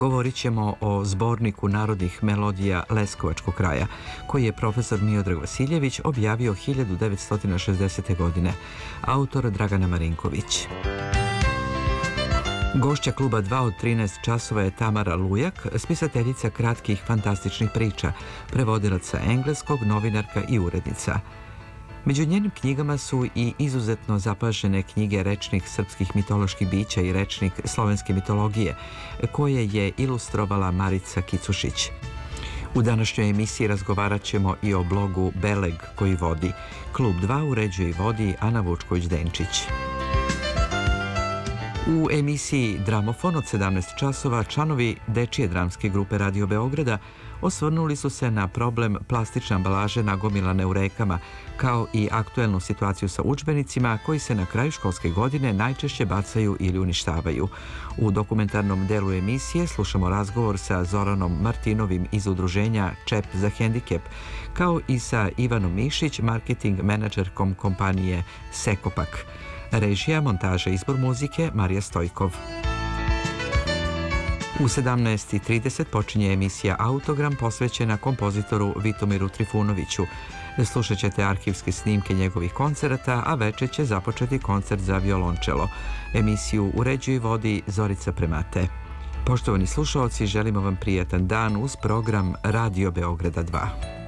Govorit ćemo o zborniku narodnih melodija Leskovačkog kraja, koji je profesor Miodrag Vasiljević objavio 1960. godine. Autor Dragana Marinković. Gošća kluba 2 od 13 časova je Tamara Lujak, spisateljica kratkih fantastičnih priča, prevodilac sa engleskog, novinarka i urednica. Među njenim knjigama su i izuzetno zapažene knjige rečnih srpskih mitoloških bića i rečnik slovenske mitologije, koje je ilustrovala Marica Kicušić. U današnjoj emisiji razgovarat ćemo i o blogu Beleg koji vodi. Klub 2 uređuje i vodi Ana Vučković-Denčić. U emisiji Dramofon od 17 časova članovi dečije dramske grupe Radio Beograda osvrnuli su se na problem plastične ambalaže nagomilane u rekama, kao i aktuelnu situaciju sa udžbenicima koji se na kraju školske godine najčešće bacaju ili uništavaju. U dokumentarnom delu emisije slušamo razgovor sa Zoranom Martinovim iz udruženja Čep za hendikep, kao i sa Ivanom Mišić, marketing menadžerkom kompanije Sekopak. Režija, montaža, izbor muzike Marija Stojkov. U 17:30 počinje emisija Autogram posvećena kompozitoru Vitomiru Trifunoviću. Slušat ćete arhivske snimke njegovih koncerata, a večer će započeti koncert za violončelo. Emisiju uređuje i vodi Zorica Premate. Poštovani slušaoci, želimo vam prijatan dan uz program Radio Beograda 2.